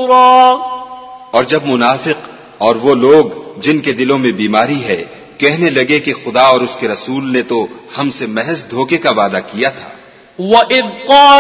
غرورا। और जब मुनाफिक और वो लोग जिनके दिलों में बीमारी है कहने लगे कि खुदा और उसके रसूल ने तो हमसे महज धोखे का वादा किया था।